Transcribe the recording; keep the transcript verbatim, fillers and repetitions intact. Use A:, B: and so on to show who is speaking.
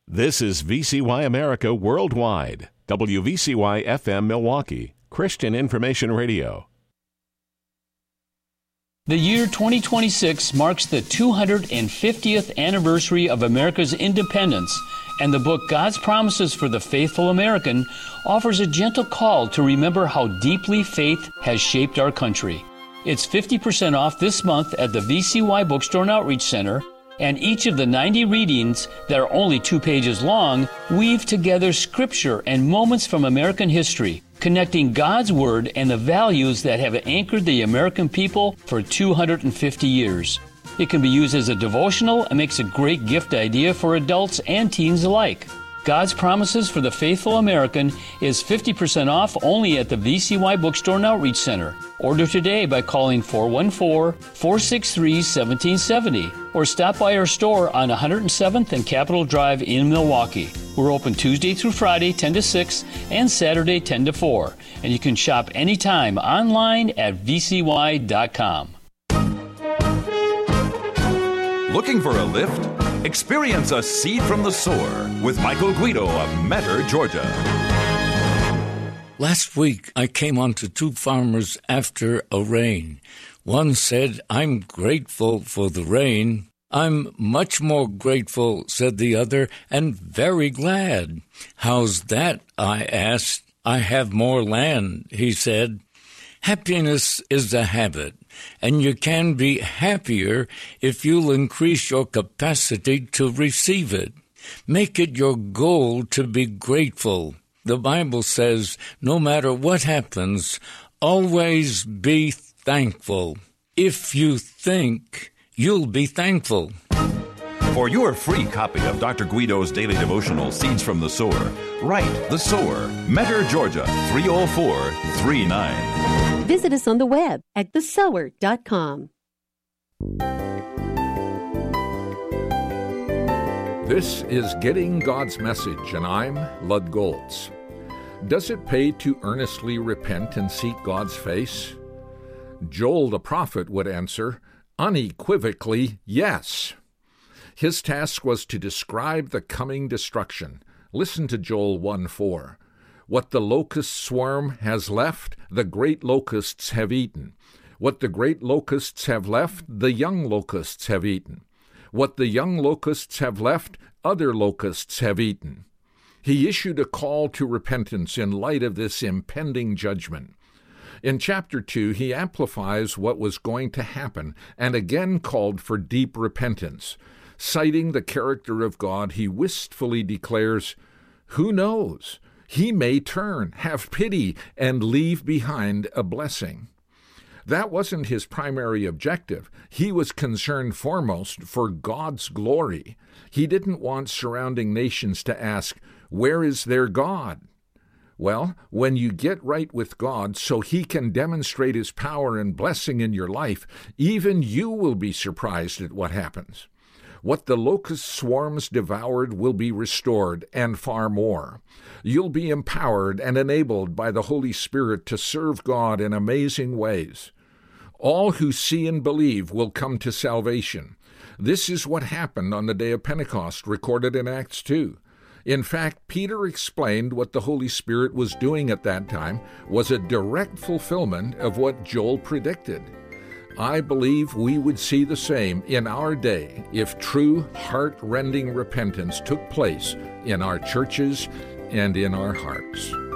A: This is V C Y America Worldwide, W V C Y F M Milwaukee, Christian Information Radio.
B: The year twenty twenty-six marks the two hundred fiftieth anniversary of America's independence, and the book God's Promises for the Faithful American offers a gentle call to remember how deeply faith has shaped our country. It's fifty percent off this month at the V C Y Bookstore and Outreach Center, and each of the ninety readings that are only two pages long weave together scripture and moments from American history, connecting God's Word and the values that have anchored the American people for two hundred fifty years. It can be used as a devotional and makes a great gift idea for adults and teens alike. God's Promises for the Faithful American is fifty percent off only at the V C Y Bookstore and Outreach Center. Order today by calling four one four, four six three, one seven seven zero or stop by our store on one hundred seventh and Capitol Drive in Milwaukee. We're open Tuesday through Friday, ten to six, and Saturday, ten to four. And you can shop anytime online at v c y dot com.
C: Looking for a lift? Experience a seed from the sower with Michael Guido of Metter, Georgia.
D: Last week, I came on to two farmers after a rain. One said, "I'm grateful for the rain." "I'm much more grateful," said the other, "and very glad." "How's that?" I asked. "I have more land," he said. Happiness is a habit, and you can be happier if you'll increase your capacity to receive it. Make it your goal to be grateful. The Bible says, no matter what happens, always be thankful. If you think, you'll be thankful.
C: For your free copy of Doctor Guido's daily devotional, Seeds from the Sower, write The Sower, Metter, Georgia, three oh four three nine.
E: Visit us on the web at the sower dot com.
F: This is Getting God's Message, and I'm Lud Goltz. Does it pay to earnestly repent and seek God's face? Joel the prophet would answer, unequivocally, yes. His task was to describe the coming destruction. Listen to Joel one four. What the locust swarm has left, the great locusts have eaten. What the great locusts have left, the young locusts have eaten. What the young locusts have left, other locusts have eaten. He issued a call to repentance in light of this impending judgment. In chapter two, he amplifies what was going to happen and again called for deep repentance. Citing the character of God, he wistfully declares, "Who knows? He may turn, have pity, and leave behind a blessing." That wasn't his primary objective. He was concerned foremost for God's glory. He didn't want surrounding nations to ask, "Where is their God?" Well, when you get right with God so he can demonstrate his power and blessing in your life, even you will be surprised at what happens. What the locust swarms devoured will be restored, and far more. You'll be empowered and enabled by the Holy Spirit to serve God in amazing ways. All who see and believe will come to salvation. This is what happened on the day of Pentecost, recorded in Acts two. In fact, Peter explained what the Holy Spirit was doing at that time was a direct fulfillment of what Joel predicted. I believe we would see the same in our day if true heart-rending repentance took place in our churches and in our hearts.